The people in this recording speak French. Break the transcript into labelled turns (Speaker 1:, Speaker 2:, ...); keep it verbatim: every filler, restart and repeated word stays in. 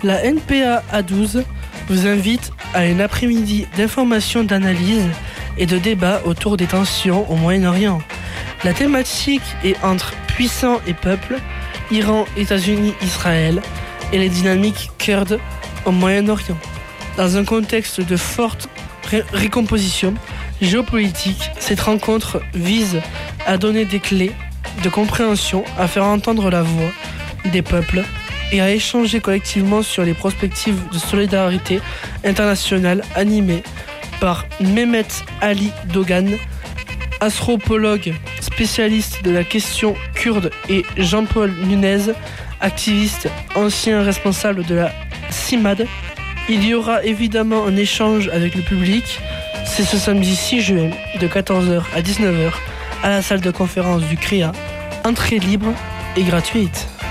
Speaker 1: La N P A A douze vous invite à un après-midi d'information, d'analyse et de débat autour des tensions au Moyen-Orient. La thématique est entre puissants et peuples, Iran, États-Unis, Israël et les dynamiques kurdes au Moyen-Orient. Dans un contexte de forte ré- récomposition géopolitique, cette rencontre vise à donner des clés de compréhension, à faire entendre la voix des peuples et à échanger collectivement sur les perspectives de solidarité internationale animées par Mehmet Ali Dogan, anthropologue spécialiste de la question kurde, et Jean-Paul Nunez, activiste, ancien responsable de la C I M A D. Il y aura évidemment un échange avec le public. C'est ce samedi six juin de quatorze heures à dix-neuf heures à la salle de conférence du C R I A. Entrée libre et gratuite.